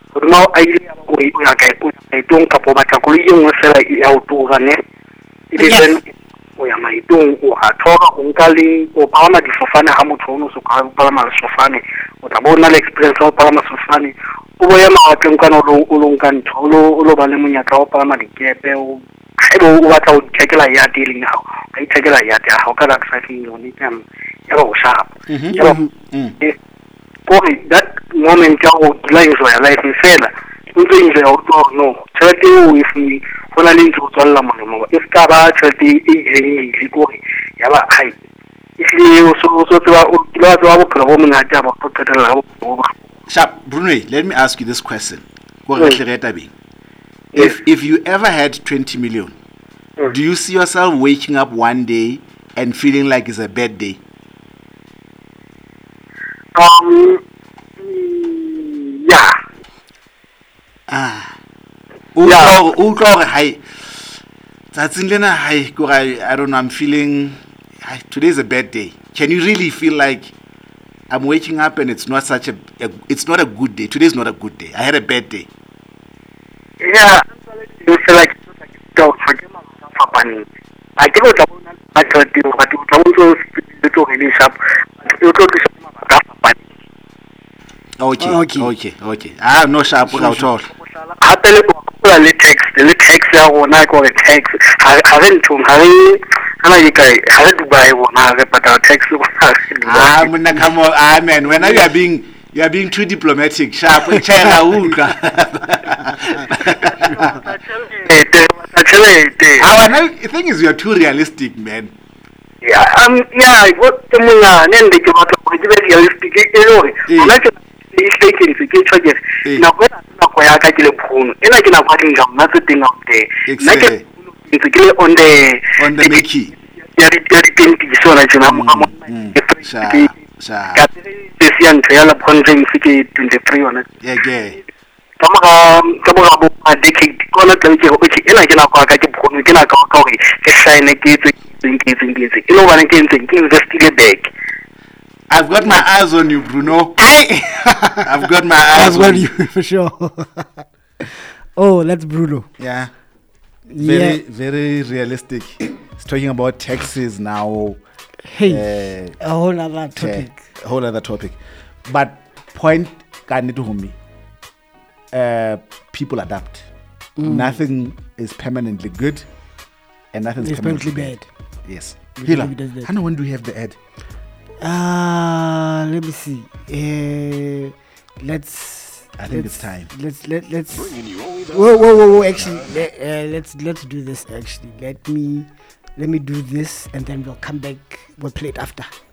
no I ya ka itong kapo ba tla koloi engwe fela e auto ne then o ya maitong o ha thoka go nka le o palama difofane ha motho ono so ka palama sefofane o tla bona le experience o palama sefofane o boya mawatleng kana o lo nka ntho o lo ba le monyaka o palama dikepe o o batla o thekela ya dealing hao ka ithekela ya ya hao ka that 5 million ya go sharp that moment ya go enjoy life fela o tlo enjoy o no tshwete o if gona le ntse o tswalla molemo if ka ba tshwete e e gore ya ba hai if so twa o tla twa bophelo bo mongata ba go qetella go Sharp, Bruno, let me ask you this question. If you ever had 20 million, do you see yourself waking up one day and feeling like it's a bad day? Yeah. I don't know, I'm feeling today's a bad day. Can you really feel like I'm waking up and it's not it's not a good day. Today's not a good day. I had a bad day. Yeah, you feel like don't forget my happening. I give it I told you, but you don't really sharp. You don't Okay. Ah, no sharp at all. The text ya gona go re text ha re ntho ha re ana e kae ha re Dubai bona re patala text monna come on, man, when you are being too diplomatic. Sharp chela uka the thing is you are too realistic, man. Yeah, what the mona nende ke batla go di realistic e lore ona ke taking ke charges na go ya ka ke le phone ena ke na kwa ding jam na tse teng out there na ke on the Mickey ya di so na jena mo sha this young trailer ponting ke 23 ona yeah ka mo bo a decade kona tla ke o ke ena ke na kwa ka ke phone ke na ka gore ke sign ke tse ke no bana ke ntse ke invest back. I've got my eyes on you, Bruno. I've got my eyes on you for sure. Oh, that's Bruno. Yeah. Very realistic. He's talking about taxes now. Hey, a whole other topic. But point can to me. People adapt. Nothing is permanently good, and nothing is permanently bad. Yes. Hila, when do we have the ad? Let me see. I think it's time. Let's. Whoa! Actually, let's do this. Actually, let me do this, and then we'll come back. We'll play it after.